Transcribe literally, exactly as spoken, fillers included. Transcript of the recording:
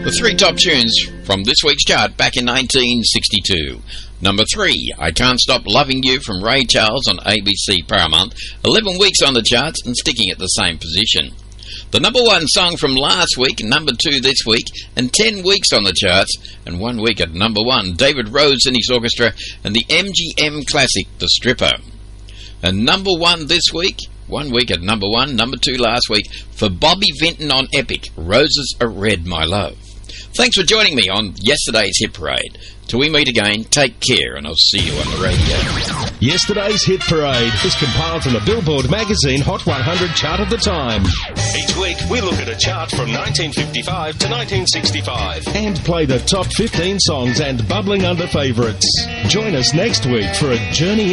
The three top tunes from this week's chart back in nineteen sixty-two. Number three, I Can't Stop Loving You from Ray Charles on A B C Paramount. eleven weeks on the charts and sticking at the same position. The number one song from last week, number two this week, and ten weeks on the charts, and one week at number one, David Rhodes and his orchestra and the M G M classic, The Stripper. And number one this week, one week at number one, number two last week, for Bobby Vinton on Epic, Roses Are Red, My Love. Thanks for joining me on yesterday's Hit Parade. Till we meet again, take care, and I'll see you on the radio. Yesterday's Hit Parade is compiled from the Billboard magazine Hot one hundred chart of the time. Each week, we look at a chart from nineteen fifty-five to nineteen sixty-five. And play the top fifteen songs and bubbling under favourites. Join us next week for a journey